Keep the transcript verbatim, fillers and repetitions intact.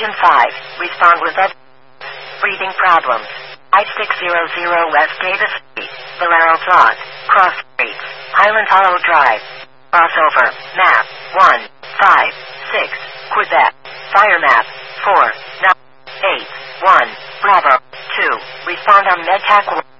Division five, respond with other breathing problems. five six zero zero West Davis Street, Valero Plaza, Cross Street, Highland Hollow Drive. Crossover, map, one, five, six, Quebec. Fire map, four, nine, eight, one, Bravo, two, respond on MedTac one.